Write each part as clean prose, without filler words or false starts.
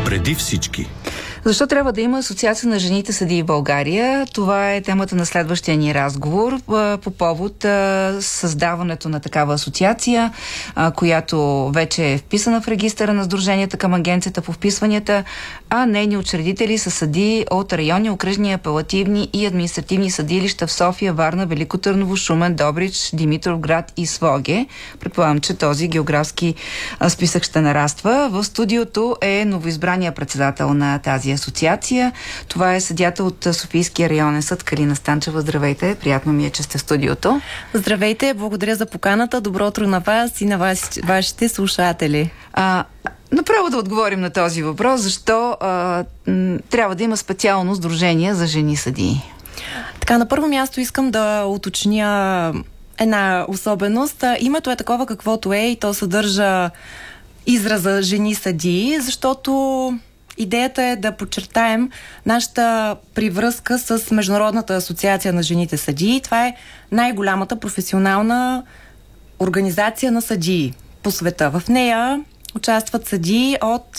Преди всички. Защо трябва да има Асоциация на жените съдии в България? Това е темата на следващия ни разговор по повод създаването на такава асоциация, която вече е вписана в регистъра на сдруженията към Агенцията по вписванията, а нейни учредители са съдии от районни, окръжни, апелативни и административни съдилища в София, Варна, Велико Търново, Шумен, Добрич, Димитровград и Своге. Предполагам, че този географски списък ще нараства. В студиото е новоизбрания председател на тази асоциация. Това е съдията от Софийския районен съд Калина Станчева. Здравейте, приятно ми е, че сте в студиото. Здравейте, благодаря за поканата. Добро утро на вас и на вашите слушатели. Направо да отговорим на този въпрос. Защо трябва да има специално сдружение за жени съдии? Така, на първо място искам да уточня една особеност. Името е такова каквото е и то съдържа израза жени съдии, защото идеята е да подчертаем нашата привръзка с Международната асоциация на жените съдии. Това е най-голямата професионална организация на съдии по света. В нея участват съдии от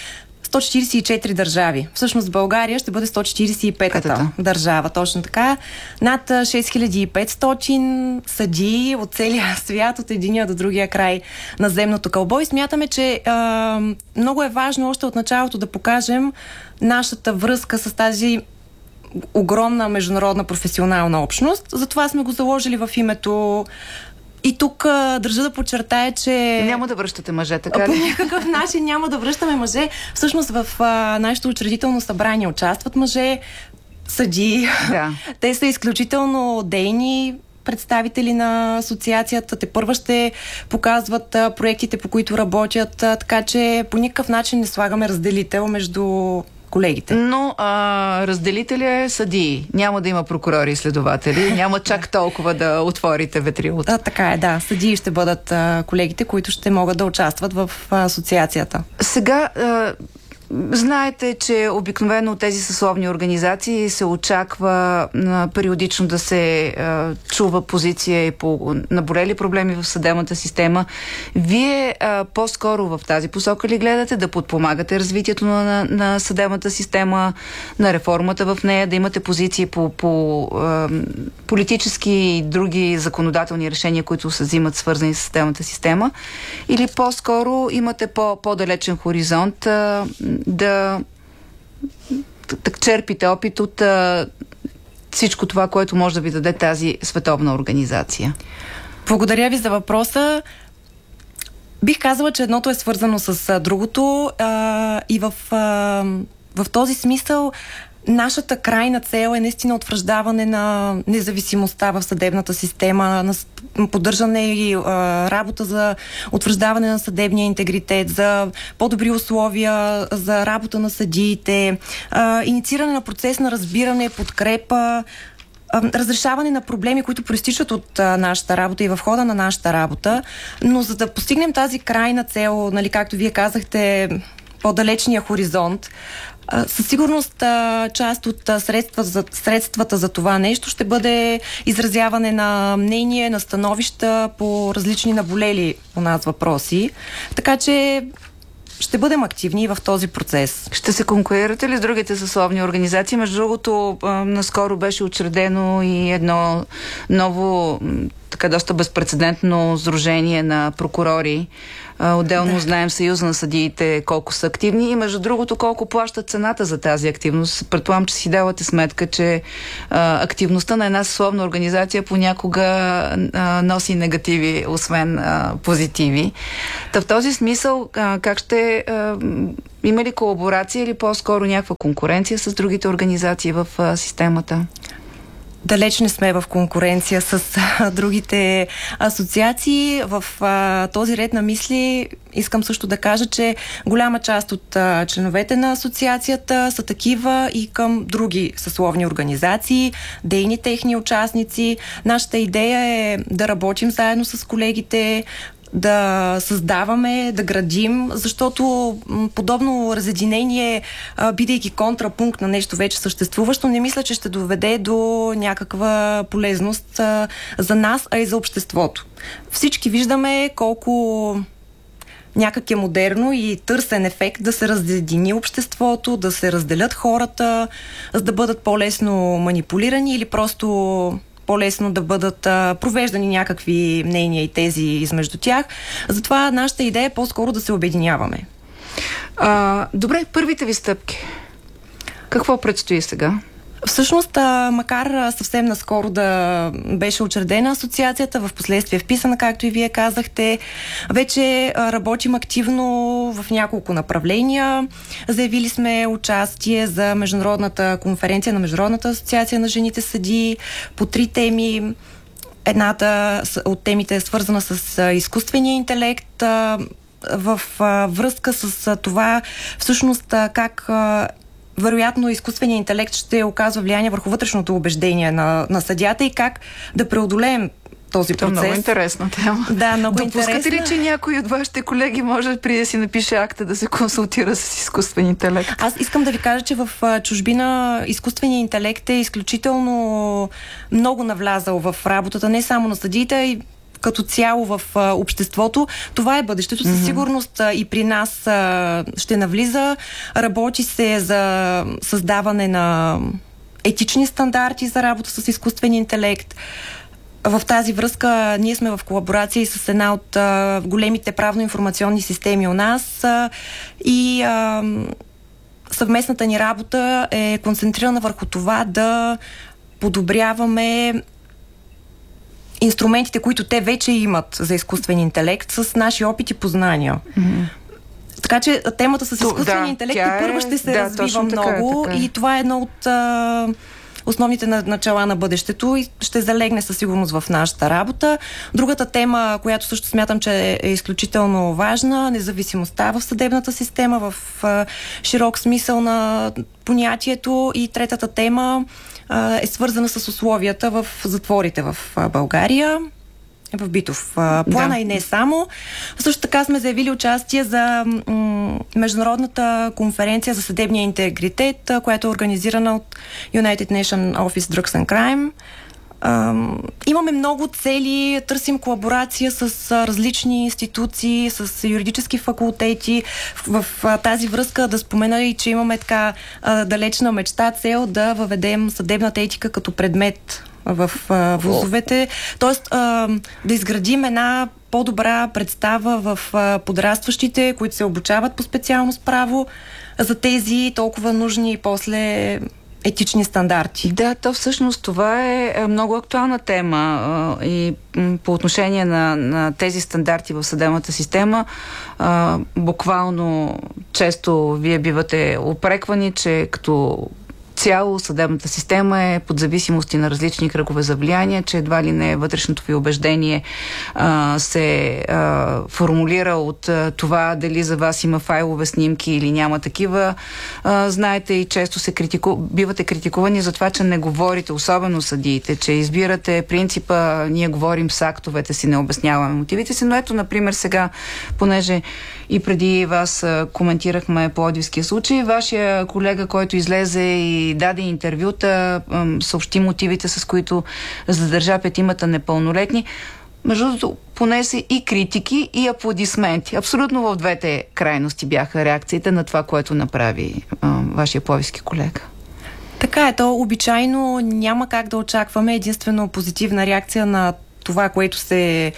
144 държави. Всъщност България ще бъде 145-та държава. Точно така. Над 6500 съдии от целия свят, от единия до другия край на земното кълбо. И смятаме, че много е важно още от началото да покажем нашата връзка с тази огромна международна професионална общност. Затова сме го заложили в името. И тук държа да подчертая, че... Няма да връщате мъже, така ли? По никакъв начин няма да връщаме мъже. Всъщност в нашето учредително събрание участват мъже, съдии. Да. Те са изключително дейни представители на асоциацията. Те първа ще показват проектите, по които работят, така че по никакъв начин не слагаме разделител между колегите. Но разделителя е съдии. Няма да има прокурори и следователи. Няма чак толкова да отворите ветрилото. Така е, да. Съдии ще бъдат колегите, които ще могат да участват в асоциацията. Сега... знаете, че обикновено от тези съсловни организации се очаква периодично да се чува позиция и по наболели проблеми в съдебната система. Вие по-скоро в тази посока ли гледате да подпомагате развитието на съдебната система, на реформата в нея, да имате позиции по политически и други законодателни решения, които се взимат свързани с съдебната система? Или по-скоро имате по-далечен хоризонт да черпите опит от всичко това, което може да ви даде тази световна организация? Благодаря ви за въпроса. Бих казала, че едното е свързано с другото и в този смисъл нашата крайна цел е наистина утвърждаване на независимостта в съдебната система, на поддържане и работа за утвърждаване на съдебния интегритет, за по-добри условия за работа на съдиите, иницииране на процес на разбиране, подкрепа, разрешаване на проблеми, които проистичат от нашата работа и в хода на нашата работа. Но за да постигнем тази крайна цел, нали, както вие казахте, по-далечния хоризонт, със сигурност част от средствата за това нещо ще бъде изразяване на мнение, на становища по различни наболели у нас въпроси. Така че ще бъдем активни в този процес. Ще се конкурирате ли с другите съсловни организации? Между другото, наскоро беше учредено и едно ново, така доста безпрецедентно сдружение на прокурори. Отделно знаем Съюза на съдиите колко са активни и между другото колко плащат цената за тази активност. Предполагам, че си давате сметка, че активността на една съсловна организация понякога носи негативи, освен позитиви. Та в този смисъл, как ще... има ли колаборация или по-скоро някаква конкуренция с другите организации в системата? Далеч не сме в конкуренция с другите асоциации. В този ред на мисли искам също да кажа, че голяма част от членовете на асоциацията са такива и към други съсловни организации, дейни техни участници. Нашата идея е да работим заедно с колегите, да създаваме, да градим, защото подобно разединение, бидейки контрапункт на нещо вече съществуващо, не мисля, че ще доведе до някаква полезност за нас, а и за обществото. Всички виждаме колко някак е модерно и търсен ефект да се разедини обществото, да се разделят хората, за да бъдат по-лесно манипулирани или просто по-лесно да бъдат провеждани някакви мнения и тези измежду тях. Затова нашата идея е по-скоро да се обединяваме. Добре, първите ви стъпки. Какво предстои сега? Всъщност, макар съвсем наскоро да беше учредена асоциацията, в последствие вписана, както и вие казахте, вече работим активно в няколко направления. Заявили сме участие за Международната конференция на Международната асоциация на жените съдии по 3 теми. Едната от темите е свързана с изкуствения интелект, в връзка с това всъщност как вероятно изкуственият интелект ще оказва влияние върху вътрешното убеждение на съдията и как да преодолеем този процес. Това е много интересна тема. Да, много интересна. Допускате ли, че някой от вашите колеги може преди да си напише акта да се консултира с изкуствен интелект? Аз искам да ви кажа, че в чужбина изкуственият интелект е изключително много навлязал в работата не само на съдиите, а и като цяло в обществото. Това е бъдещето. Със сигурност и при нас ще навлиза. Работи се за създаване на етични стандарти за работа с изкуствен интелект. В тази връзка ние сме в колаборация и с една от големите правно-информационни системи у нас и съвместната ни работа е концентрирана върху това да подобряваме инструментите, които те вече имат за изкуствен интелект с наши опит и познания. Така че темата с изкуствения интелект първо ще се развива много така. И това е едно от основните начала на бъдещето и ще залегне със сигурност в нашата работа. Другата тема, която също смятам, че е изключително важна, независимостта в съдебната система, в широк смисъл на понятието. И третата тема е свързана с условията в затворите в България, в битов плана и не само. Също така сме заявили участие за Международната конференция за съдебния интегритет, която е организирана от United Nations Office Drugs and Crime. Имаме много цели, търсим колаборация с различни институции, с юридически факултети. В тази връзка да спомена и, че имаме така далечна мечта, цел да въведем съдебната етика като предмет в вузовете. Тоест да изградим една по-добра представа в подрастващите, които се обучават по специалност право, за тези толкова нужни после етични стандарти. Да, то всъщност това е много актуална тема и по отношение на тези стандарти в съдебната система. Буквално често вие бивате упреквани, че като цяло съдебната система е под зависимости на различни кръгове за влияние, че едва ли не вътрешното ви убеждение се формулира от това дали за вас има файлове снимки или няма такива. Знаете и често бивате критикувани за това, че не говорите, особено съдиите, че избирате принципа, ние говорим с актовете си, не обясняваме мотивите си, но ето, например, сега, понеже и преди вас коментирахме пловдивския случай, вашия колега, който излезе и даде интервюта, съобщи мотивите, с които задържа 5 непълнолетни, между другото понесе и критики, и аплодисменти. Абсолютно в двете крайности бяха реакциите на това, което направи вашия пловдивски колега. Така е, то обичайно няма как да очакваме единствено позитивна реакция на това, което се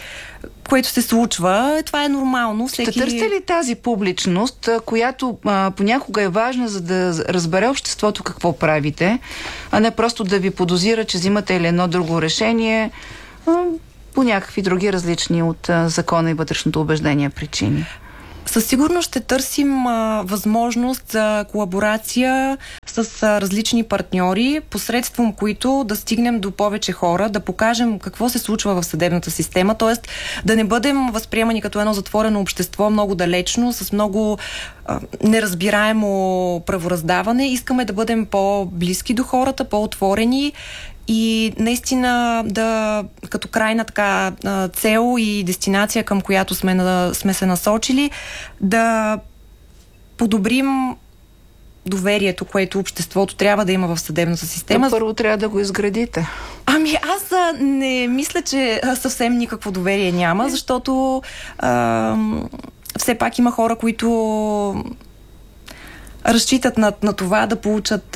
случва. Това е нормално. Ще търсите ли тази публичност, която понякога е важна, за да разбере обществото какво правите, а не просто да ви подозира, че взимате или едно друго решение по някакви други различни от закона и вътрешното убеждение причини? Със сигурност ще търсим възможност за колаборация с различни партньори, посредством които да стигнем до повече хора, да покажем какво се случва в съдебната система, т.е. да не бъдем възприемани като едно затворено общество, много далечно, с много неразбираемо правораздаване. Искаме да бъдем по-близки до хората, по-отворени и наистина като крайна така цел и дестинация, към която сме се насочили, да подобрим доверието, което обществото трябва да има в съдебната система. Първо трябва да го изградите. Аз не мисля, че съвсем никакво доверие няма, защото все пак има хора, които разчитат на това да получат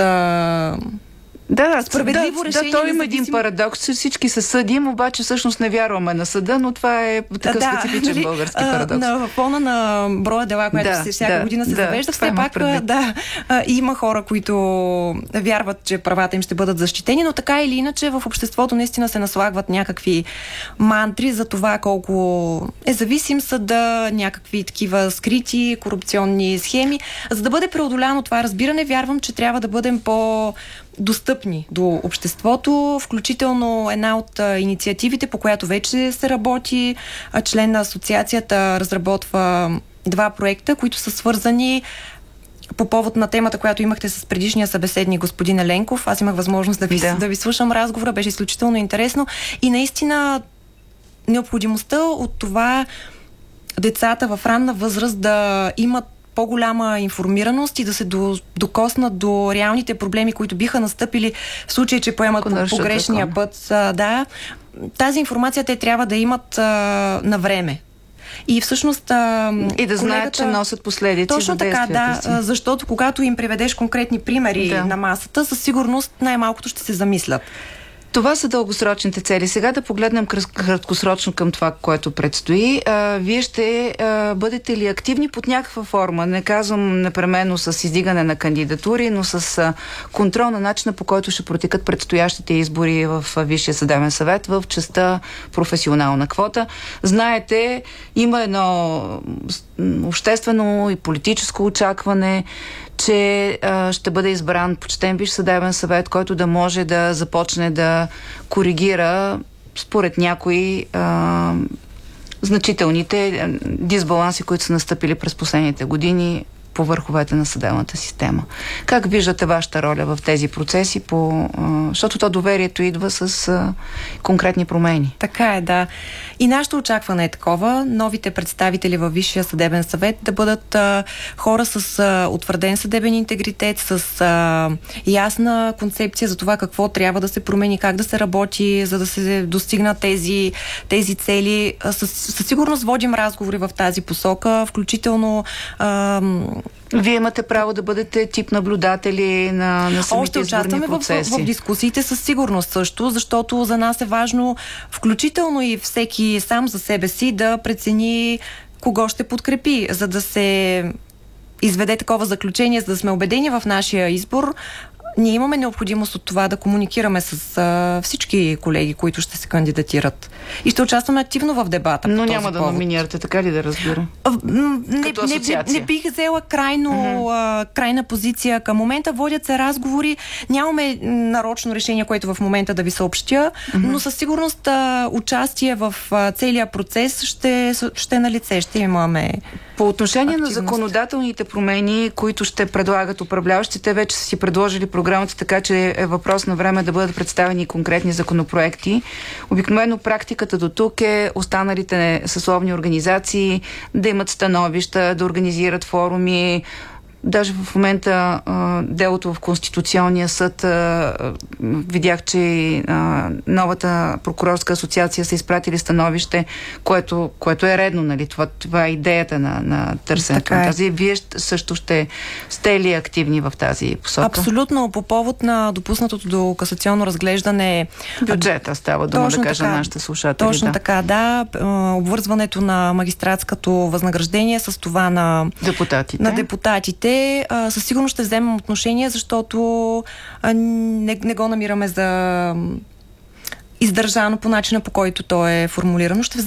справедливо решение. Да, той има един парадокс, че всички се съдим, обаче всъщност не вярваме на съда, но това е такъв специфичен български парадокс. На фона на броя дела, която всяка година се завежда, все пак има хора, които вярват, че правата им ще бъдат защитени, но така или иначе в обществото наистина се наслагват някакви мантри за това колко е зависим съда, някакви такива скрити корупционни схеми. За да бъде преодоляно това разбиране, вярвам, че трябва да бъдем достъпни до обществото, включително една от инициативите, по която вече се работи. Член на асоциацията разработва 2 проекта, които са свързани по повод на темата, която имахте с предишния събеседник господин Еленков. Аз имах възможност да ви слушам разговора, беше изключително интересно и наистина необходимостта от това децата в ранна възраст да имат по-голяма информираност и да се докоснат до реалните проблеми, които биха настъпили в случай, че поемат погрешния път. Тази информация те трябва да имат на време. И всъщност и да знаят, че носят последици. Точно така, защото когато им приведеш конкретни примери на масата, със сигурност най-малкото ще се замислят. Това са дългосрочните цели. Сега да погледнем краткосрочно към това, което предстои. Вие ще бъдете ли активни под някаква форма? Не казвам непременно с издигане на кандидатури, но с контрол на начина, по който ще протекат предстоящите избори в Висшия съдебен съвет в частта професионална квота. Знаете, има едно обществено и политическо очакване, че ще бъде избран почтен Висш съдебен съвет, който да може да започне да коригира според някои значителните дисбаланси, които са настъпили през последните години по върховете на съдебната система. Как виждате вашата роля в тези процеси, защото то доверието идва с конкретни промени? Така е, да. И нашето очакване е такова. Новите представители във Висшия съдебен съвет да бъдат хора с утвърден съдебен интегритет, с ясна концепция за това какво трябва да се промени, как да се работи, за да се достигнат тези цели. Със сигурност водим разговори в тази посока, включително Вие имате право да бъдете тип наблюдатели на самите изборни процеси. Още в дискусиите със сигурност също, защото за нас е важно, включително и всеки сам за себе си, да прецени кого ще подкрепи, за да се изведе такова заключение, за да сме убедени в нашия избор. Ние имаме необходимост от това да комуникираме с всички колеги, които ще се кандидатират. И ще участваме активно в дебата. Но няма да номинирате, така ли да разбира? Не бих взела крайна позиция. Към момента водят се разговори. Нямаме нарочно решение, което в момента да ви съобщя, но със сигурност участие в целия процес ще е на лице. Ще имаме по отношение активност. На законодателните промени, които ще предлагат управляващите, вече са си предложили програмата, така че е въпрос на време да бъдат представени конкретни законопроекти. Обикновено практиката до тук е останалите съсловни организации да имат становища, да организират форуми. Даже в момента делото в Конституционния съд видях, че новата прокурорска асоциация са изпратили становище, което е редно, нали? Това е идеята на търсенето на тази. Вие също ще сте ли активни в тази посока? Абсолютно. По повод на допуснатото до касационно разглеждане бюджета става дума, да кажа нашите слушатели. Точно така, да. Обвързването на магистратското възнаграждение с това на депутатите. Със сигурност ще вземем отношение, защото не го намираме за издържано по начина, по който то е формулирано. Ще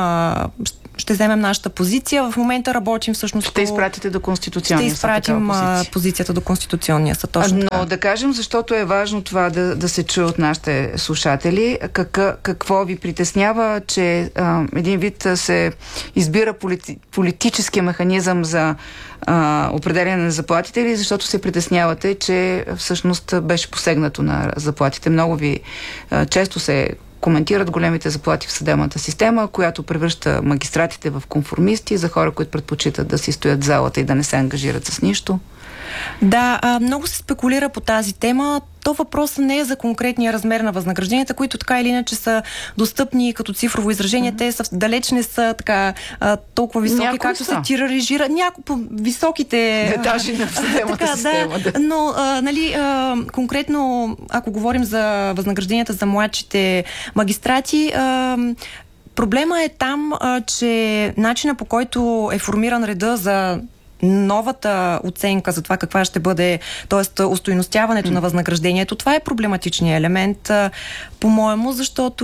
вземем нашата позиция. В момента работим всъщност. Ще изпратите до Конституционния съд. Ще изпратим позицията до Конституционния съд. Но да кажем, защото е важно това да се чуе от нашите слушатели. Какво ви притеснява, че един вид се избира политическия механизъм за определяне на заплатите, или защото се притеснявате, че всъщност беше посегнато на заплатите? Много ви често се коментират големите заплати в съдебната система, която превръща магистратите в конформисти, за хора, които предпочитат да си стоят в залата и да не се ангажират с нищо. Да, много се спекулира по тази тема. То въпросът не е за конкретния размер на възнагражденията, които така или иначе са достъпни като цифрово изражение. Те са далеч не са така толкова високи, както се тирарижира. По високите етажи на съдебната система. Да. Но, конкретно, ако говорим за възнагражденията за младшите магистрати, проблема е там, че начина, по който е формиран реда за новата оценка за това каква ще бъде, т.е. устойностяването на възнаграждението, това е проблематичният елемент, по-моему, защото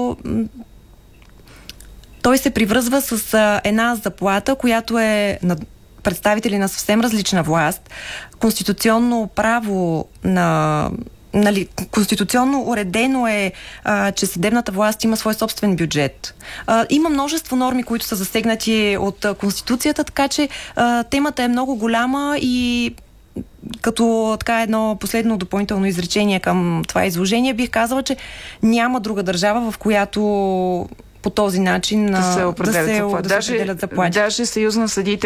той се привръзва с една заплата, която е на представители на съвсем различна власт, конституционно право на конституционно уредено е, че съдебната власт има свой собствен бюджет. Има множество норми, които са засегнати от Конституцията, така че темата е много голяма и като така едно последно допълнително изречение към това изложение, бих казала, че няма друга държава, в която по този начин да се определят заплати. Даже Съюз на съдиите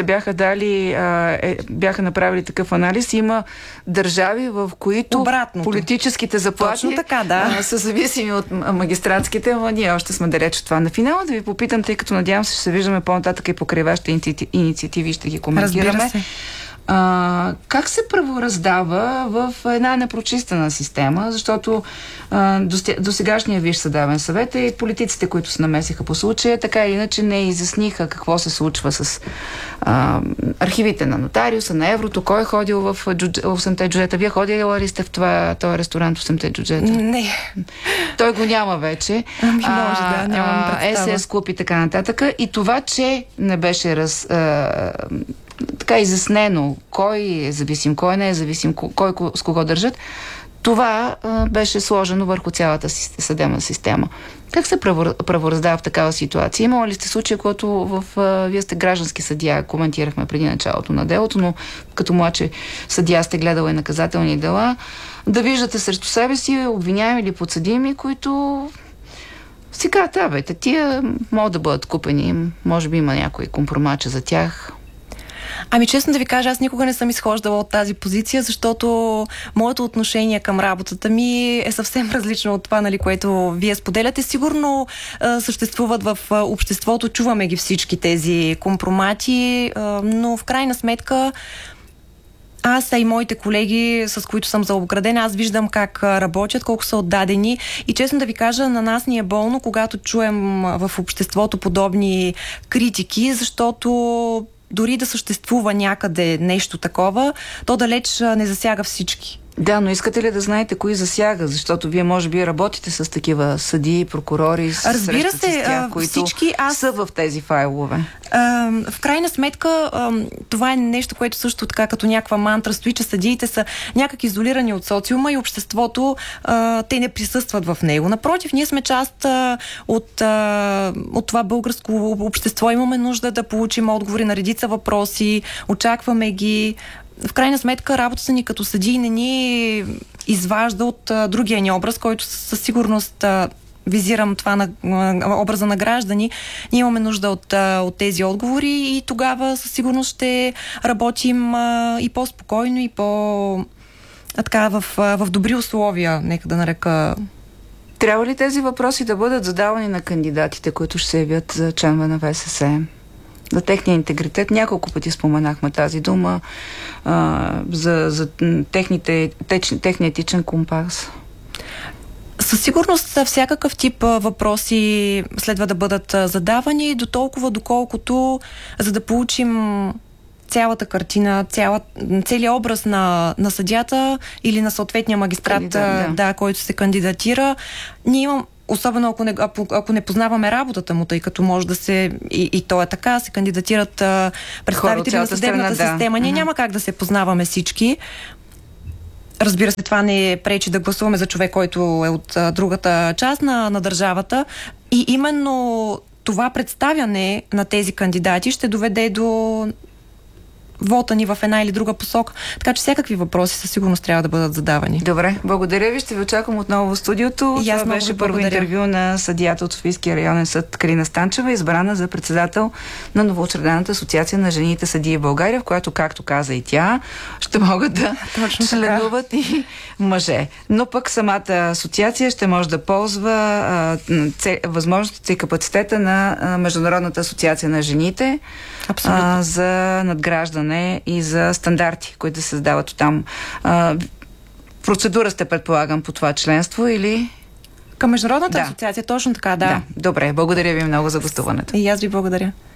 бяха направили такъв анализ. Има държави, в които политическите заплати са зависими от магистратските, но ние още сме далеч от това. На финала да ви попитам, тъй като надявам се, ще се виждаме по-нататък и покрай вашите инициативи, ще ги коментираме. Разбира се. Как се правораздава в една непрочистена система, защото до сегашния Висш съдебен съвет и политиците, които се намесиха по случая, така или иначе не изясниха какво се случва с архивите на нотариуса, на Еврото, кой е ходил в 8-те джуджета. Вие ходили ли сте в този ресторант 8-те джуджета? Не. Той го няма вече. Нямам представа. СС клуб и така нататък. И това, че не беше така изяснено кой е зависим, кой не е зависим, кой с кого държат, това беше сложено върху цялата съдебна система. Как се правораздава в такава ситуация? Имало ли сте случаи, когато вие сте граждански съдия, коментирахме преди началото на делото, но като младши съдия сте гледала и наказателни дела, да виждате срещу себе си обвиняеми или подсъдими, които си казват, тия могат да бъдат купени, може би има някой компромат за тях. Честно да ви кажа, аз никога не съм изхождала от тази позиция, защото моето отношение към работата ми е съвсем различно от това, което вие споделяте. Сигурно съществуват в обществото, чуваме ги всички тези компромати, но в крайна сметка аз и моите колеги, с които съм заобградена, аз виждам как работят, колко са отдадени и честно да ви кажа, на нас ни е болно, когато чуем в обществото подобни критики, защото дори да съществува някъде нещо такова, то далеч не засяга всички. Да, но искате ли да знаете кои засяга? Защото вие може би работите с такива съдии, прокурори, разбира се, с тях, които са в тези файлове. В крайна сметка, това е нещо, което също така като някаква мантра стои, че съдиите са някак изолирани от социума и обществото, те не присъстват в него. Напротив, ние сме част от това българско общество. Имаме нужда да получим отговори на редица въпроси, очакваме ги. В крайна сметка, работата ни като съдии не ни изважда от другия ни образ, който със сигурност визирам това на образа на граждани. Ние имаме нужда от тези отговори и тогава със сигурност ще работим и по-спокойно, и в добри условия, нека да нарека. Трябва ли тези въпроси да бъдат задавани на кандидатите, които ще се явят за членове на ВСС? За техния интегритет. Няколко пъти споменахме тази дума, за техния етичен компас. Със сигурност всякакъв тип въпроси следва да бъдат задавани до толкова, доколкото за да получим цялата картина, целият образ на съдията или на съответния магистрат, който се кандидатира. Ние имам особено ако не познаваме работата му, тъй като може да се, и то е така, се кандидатират представители на съдебната система. Ние няма как да се познаваме всички. Разбира се, това не пречи да гласуваме за човек, който е от другата част на държавата. И именно това представяне на тези кандидати ще доведе до вота ни в една или друга посока. Така че всякакви въпроси със сигурност трябва да бъдат задавани. Добре, благодаря ви. Ще ви очаквам отново в студиото. Това беше първо интервю на съдията от Софийския районен съд Карина Станчева, избрана за председател на новоучредената асоциация на жените съдии в България, в която, както каза и тя, ще могат да членуват и мъже. Но пък самата асоциация ще може да ползва възможностите и капацитета на Международната асоциация на жените за надграждане и за стандарти, които се създават там. Процедура сте, предполагам, по това членство или... Към Международната асоциация, точно така, да. Добре, благодаря ви много за гостуването. И аз ви благодаря.